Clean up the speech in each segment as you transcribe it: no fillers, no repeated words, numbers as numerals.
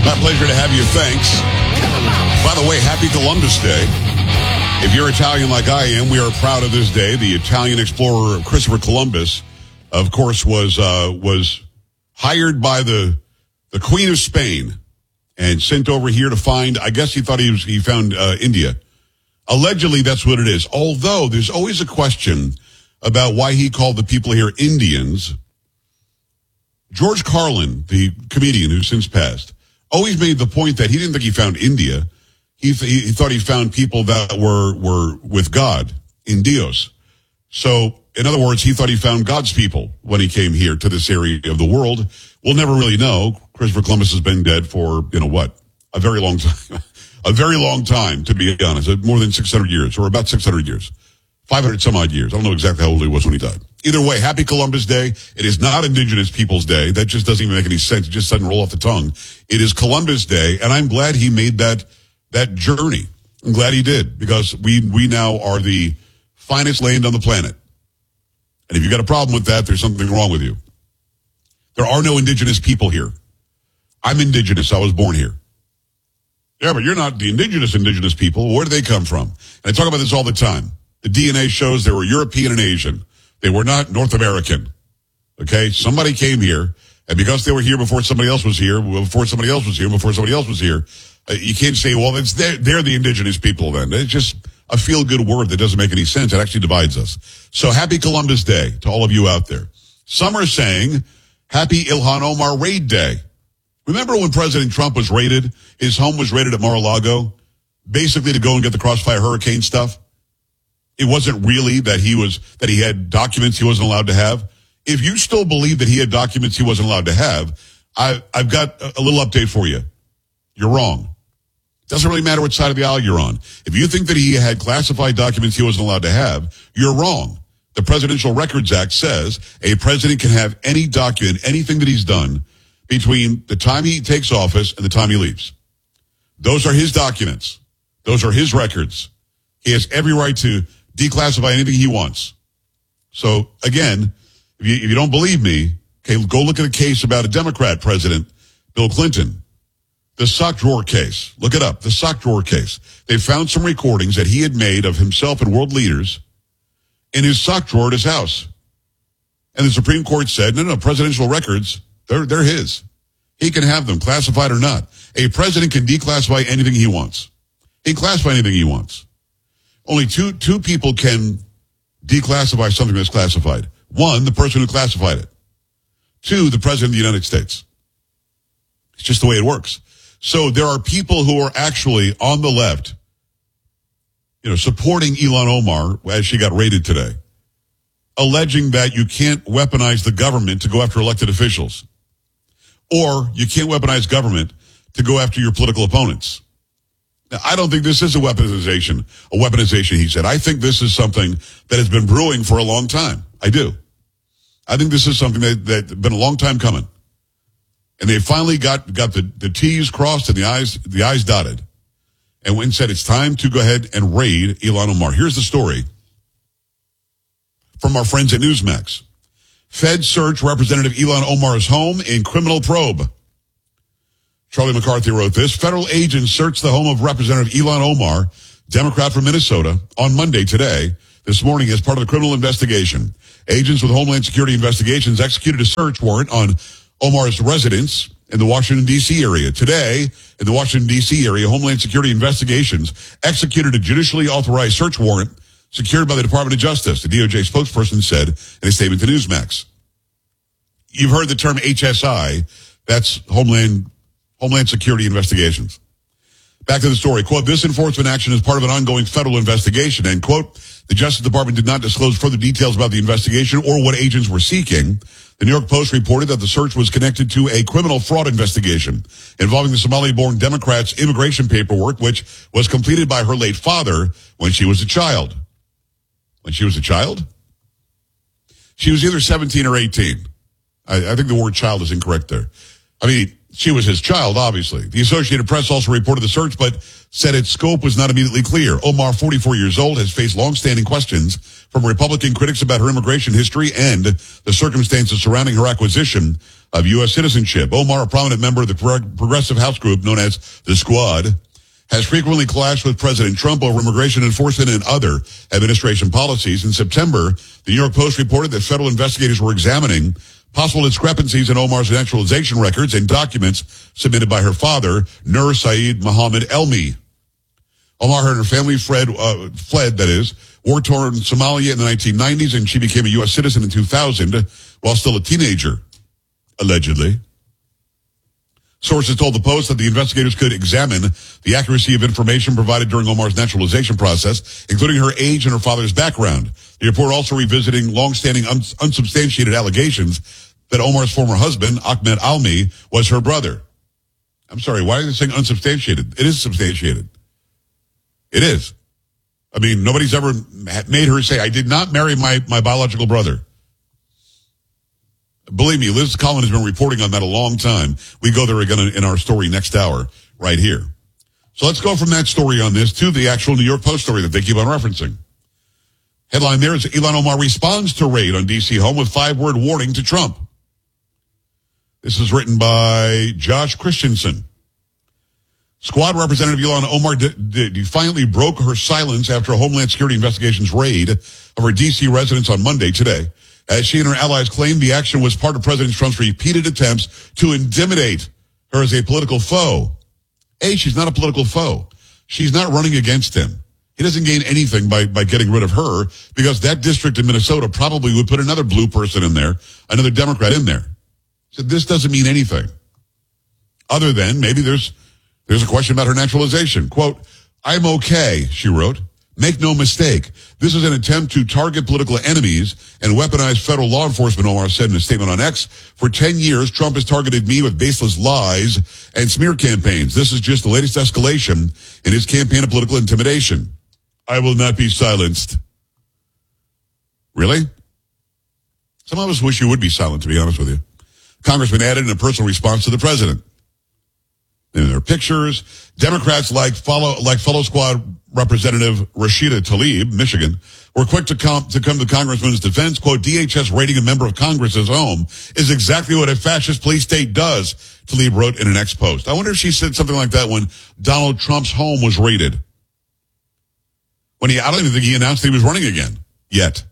My pleasure to have you. Thanks. By the way, happy Columbus Day. If you're Italian like I am, we are proud of this day. The Italian explorer Christopher Columbus, of course, was hired by the Queen of Spain and sent over here to find, I guess he thought he found India. Allegedly, that's what it is. Although there's always a question about why he called the people here Indians. George Carlin, the comedian who's since passed, always made the point that he didn't think he found India. He thought he found people that were with God, in Dios. So, in other words, he thought he found God's people when he came here to this area of the world. We'll never really know. Christopher Columbus has been dead for, a very long time. A very long time, to be honest. More than 600 years, or about 600 years. 500 some odd years. I don't know exactly how old he was when he died. Either way, happy Columbus Day. It is not Indigenous Peoples Day. That just doesn't even make any sense. It just doesn't roll off the tongue. It is Columbus Day, and I'm glad he made that journey. I'm glad he did, because we now are the finest land on the planet. And if you've got a problem with that, there's something wrong with you. There are no indigenous people here. I'm indigenous. I was born here. Yeah, but you're not the indigenous people. Where do they come from? And I talk about this all the time. The DNA shows they were European and Asian. They were not North American. Okay? Somebody came here, and because they were here before somebody else was here, before somebody else was here, before somebody else was here, you can't say, well, they're the indigenous people then. It's just a feel-good word that doesn't make any sense. It actually divides us. So happy Columbus Day to all of you out there. Some are saying happy Ilhan Omar Raid Day. Remember when President Trump was raided? His home was raided at Mar-a-Lago, basically to go and get the Crossfire Hurricane stuff. It wasn't really that he had documents he wasn't allowed to have. If you still believe that he had documents he wasn't allowed to have, I've got a little update for you. You're wrong. It doesn't really matter which side of the aisle you're on. If you think that he had classified documents he wasn't allowed to have, you're wrong. The Presidential Records Act says a president can have any document, anything that he's done, between the time he takes office and the time he leaves. Those are his documents. Those are his records. He has every right to declassify anything he wants. So, again, if you don't believe me, okay, go look at a case about a Democrat president, Bill Clinton. The sock drawer case. Look it up. The sock drawer case. They found some recordings that he had made of himself and world leaders in his sock drawer at his house. And the Supreme Court said, no, presidential records, they're his. He can have them, classified or not. A president can declassify anything he wants. He can classify anything he wants. Only two people can declassify something that's classified. One, the person who classified it. Two, the president of the United States. It's just the way it works. So there are people who are actually on the left, supporting Ilhan Omar as she got raided today, alleging that you can't weaponize the government to go after elected officials. Or you can't weaponize government to go after your political opponents. Now, I don't think this is a weaponization, he said. I think this is something that has been brewing for a long time. I do. I think this is something that's been a long time coming. And they finally got the T's crossed and the I's dotted. And when said it's time to go ahead and raid Ilhan Omar. Here's the story from our friends at Newsmax. Feds search Representative Ilhan Omar's home in criminal probe. Charlie McCarthy wrote this. Federal agents searched the home of Representative Ilhan Omar, Democrat from Minnesota, on Monday this morning as part of the criminal investigation. Agents with Homeland Security Investigations executed a search warrant on Omar's residence in the Washington, D.C. area. Today, in the Washington, D.C. area, Homeland Security Investigations executed a judicially authorized search warrant secured by the Department of Justice, the DOJ spokesperson said in a statement to Newsmax. You've heard the term HSI. That's Homeland Security Investigations. Back to the story. Quote, this enforcement action is part of an ongoing federal investigation, end quote. The Justice Department did not disclose further details about the investigation or what agents were seeking. The New York Post reported that the search was connected to a criminal fraud investigation involving the Somali-born Democrat's immigration paperwork, which was completed by her late father when she was a child. When she was a child? She was either 17 or 18. I think the word child is incorrect there. I mean, she was his child, obviously. The Associated Press also reported the search, but said its scope was not immediately clear. Omar, 44 years old, has faced long-standing questions from Republican critics about her immigration history and the circumstances surrounding her acquisition of U.S. citizenship. Omar, a prominent member of the progressive House group known as the Squad, has frequently clashed with President Trump over immigration enforcement and other administration policies. In September, the New York Post reported that federal investigators were examining possible discrepancies in Omar's naturalization records and documents submitted by her father, Nur Saeed Mohammed Elmi. Omar and her family fled, war-torn Somalia in the 1990s, and she became a U.S. citizen in 2000 while still a teenager, allegedly. Sources told the Post that the investigators could examine the accuracy of information provided during Omar's naturalization process, including her age and her father's background. The report also revisiting long-standing unsubstantiated allegations that Omar's former husband, Ahmed Almi, was her brother. I'm sorry, why are they saying unsubstantiated? It is substantiated. It is. I mean, nobody's ever made her say, I did not marry my biological brother. Believe me, Liz Collin has been reporting on that a long time. We go there again in our story next hour, right here. So let's go from that story on this to the actual New York Post story that they keep on referencing. Headline there is Ilhan Omar responds to raid on D.C. home with 5-word warning to Trump. This is written by Josh Christensen. Squad Representative Ilhan Omar defiantly broke her silence after a Homeland Security investigations raid of her D.C. residence on Monday today, as she and her allies claimed the action was part of President Trump's repeated attempts to intimidate her as a political foe. She's not a political foe. She's not running against him. He doesn't gain anything by getting rid of her, because that district in Minnesota probably would put another blue person in there, another Democrat in there. So this doesn't mean anything. Other than maybe there's a question about her naturalization. Quote, I'm okay, she wrote. Make no mistake, this is an attempt to target political enemies and weaponize federal law enforcement, Omar said in a statement on X. For 10 years, Trump has targeted me with baseless lies and smear campaigns. This is just the latest escalation in his campaign of political intimidation. I will not be silenced. Really? Some of us wish you would be silent, to be honest with you. Congressman added in a personal response to the president. In their pictures, Democrats like fellow Squad Representative Rashida Tlaib, Michigan, were quick to come to the congressman's defense. Quote, DHS raiding a member of Congress's home is exactly what a fascist police state does, Tlaib wrote in an X post. I wonder if she said something like that when Donald Trump's home was raided. I don't even think he announced he was running again yet.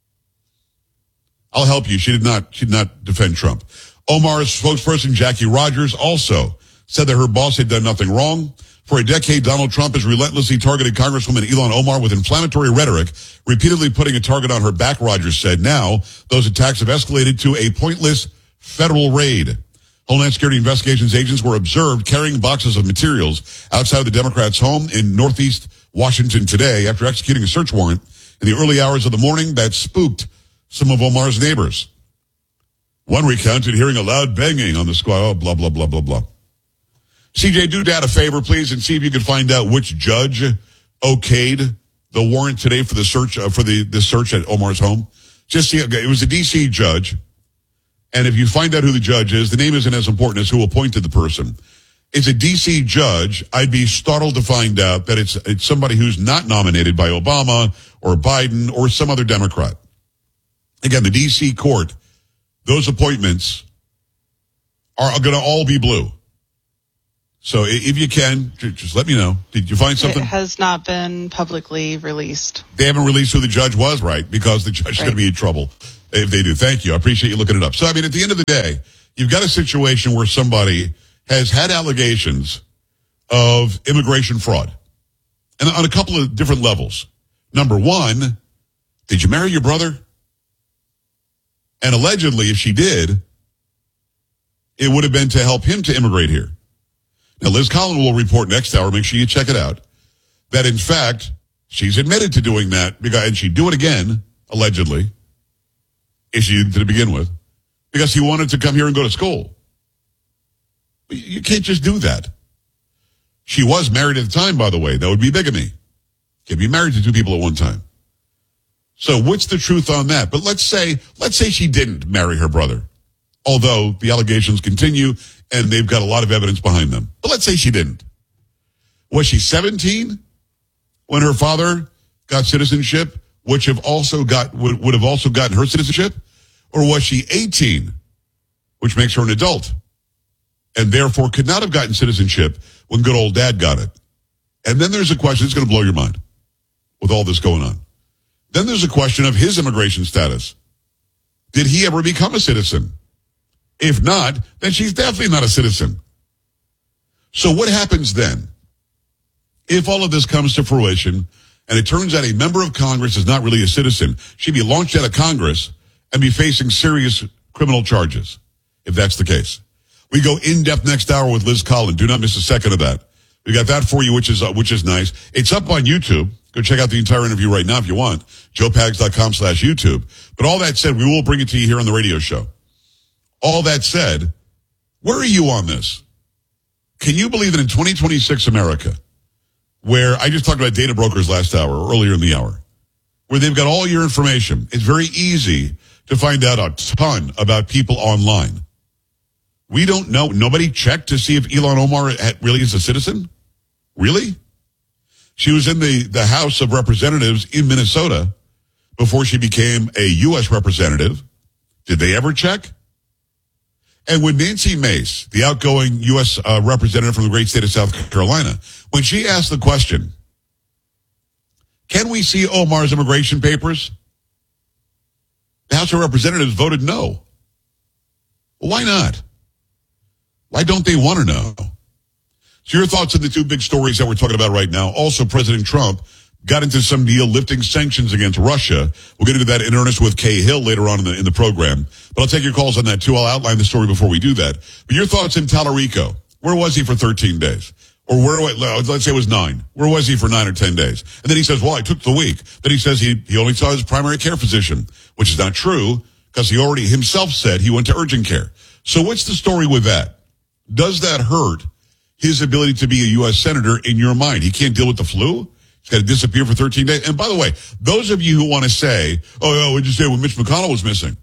I'll help you. She did not defend Trump. Omar's spokesperson, Jackie Rogers, also said that her boss had done nothing wrong. For a decade, Donald Trump has relentlessly targeted Congresswoman Ilhan Omar with inflammatory rhetoric, repeatedly putting a target on her back, Rogers said. Now, those attacks have escalated to a pointless federal raid. Homeland Security Investigations agents were observed carrying boxes of materials outside of the Democrats' home in Northeast Washington today after executing a search warrant in the early hours of the morning that spooked some of Omar's neighbors. One recounted hearing a loud banging on the squad, blah, blah, blah, blah, blah. CJ, do Dad a favor, please, and see if you can find out which judge okayed the warrant today for the search the search at Omar's home. Just see, it was a D.C. judge, and if you find out who the judge is, the name isn't as important as who appointed the person. It's a D.C. judge. I'd be startled to find out that it's somebody who's not nominated by Obama or Biden or some other Democrat. Again, the D.C. court, those appointments are going to all be blue. So if you can, just let me know. Did you find something? It has not been publicly released. They haven't released who the judge was, right? Because the judge is going to be in trouble if they do. Thank you. I appreciate you looking it up. So, I mean, at the end of the day, you've got a situation where somebody has had allegations of immigration fraud. And on a couple of different levels. Number one, did you marry your brother? And allegedly, if she did, it would have been to help him to immigrate here. Now, Liz Collin will report next hour, make sure you check it out, that in fact, she's admitted to doing that, and she'd do it again, allegedly, if she did to begin with, because he wanted to come here and go to school. But you can't just do that. She was married at the time, by the way. That would be bigamy. Can't be married to two people at one time. So what's the truth on that? But let's say she didn't marry her brother, although the allegations continue and they've got a lot of evidence behind them. But let's say she didn't. Was she 17 when her father got citizenship, which would have also gotten her citizenship? Or was she 18 which makes her an adult, and therefore could not have gotten citizenship when good old dad got it. And then there's a question that's going to blow your mind with all this going on. Then there's a question of his immigration status. Did he ever become a citizen? If not, then she's definitely not a citizen. So what happens then? If all of this comes to fruition, and it turns out a member of Congress is not really a citizen, she'd be launched out of Congress and be facing serious criminal charges, if that's the case. We go in-depth next hour with Liz Collin. Do not miss a second of that. We got that for you, which is nice. It's up on YouTube. Go check out the entire interview right now if you want. JoePags.com/YouTube. But all that said, we will bring it to you here on the radio show. All that said, where are you on this? Can you believe that in 2026 America, where I just talked about data brokers last hour, or earlier in the hour, where they've got all your information, it's very easy to find out a ton about people online. We don't know. Nobody checked to see if Ilhan Omar really is a citizen? Really? She was in the House of Representatives in Minnesota before she became a U.S. representative. Did they ever check? And when Nancy Mace, the outgoing U.S. representative from the great state of South Carolina, when she asked the question, can we see Omar's immigration papers? The House of Representatives voted no. Well, why not? Why don't they want to know? So your thoughts on the two big stories that we're talking about right now. Also, President Trump got into some deal lifting sanctions against Russia. We'll get into that in earnest with Kay Hill later on in the program. But I'll take your calls on that too. I'll outline the story before we do that. But your thoughts in Tallarico. Where was he for 13 days? Or let's say it was 9. Where was he for 9 or 10 days? And then he says, well, I took the week. Then he says he only saw his primary care physician, which is not true because he already himself said he went to urgent care. So what's the story with that? Does that hurt his ability to be a U.S. senator in your mind? He can't deal with the flu? He's got to disappear for 13 days. And by the way, those of you who want to say, oh, what'd you say when Mitch McConnell was missing?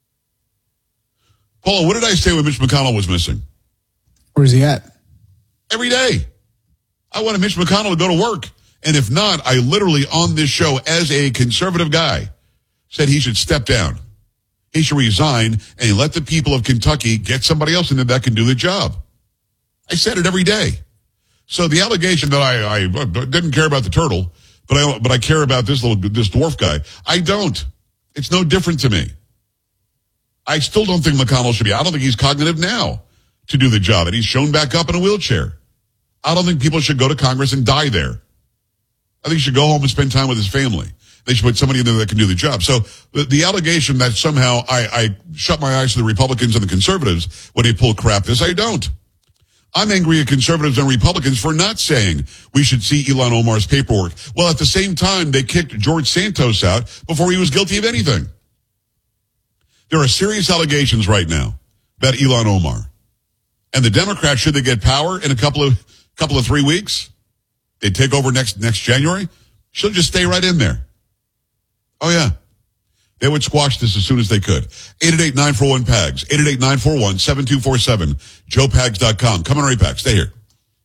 Paula, what did I say when Mitch McConnell was missing? Where's he at? Every day. I wanted Mitch McConnell to go to work. And if not, I literally on this show as a conservative guy said he should step down. He should resign and let the people of Kentucky get somebody else in there that can do the job. I said it every day. So the allegation that I didn't care about the turtle, but I care about this dwarf guy, I don't. It's no different to me. I still don't think McConnell should be. I don't think he's cognitive now to do the job, and he's shown back up in a wheelchair. I don't think people should go to Congress and die there. I think he should go home and spend time with his family. They should put somebody in there that can do the job. So the allegation that somehow I shut my eyes to the Republicans and the conservatives when they pull crap this, I don't. I'm angry at conservatives and Republicans for not saying we should see Ilhan Omar's paperwork. Well, at the same time, they kicked George Santos out before he was guilty of anything. There are serious allegations right now about Ilhan Omar. And the Democrats, should they get power in a couple of 3 weeks, they take over next January, she'll just stay right in there. Oh, yeah. They would squash this as soon as they could. 888-941-PAGS, 888-941-7247, joepags.com. Coming right back. Stay here.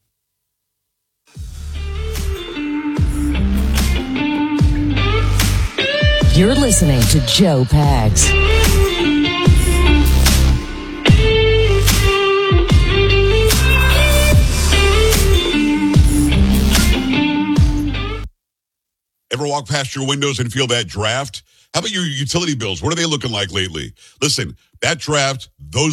You're listening to Joe Pags. Ever walk past your windows and feel that draft? How about your utility bills? What are they looking like lately? Listen, that draft, those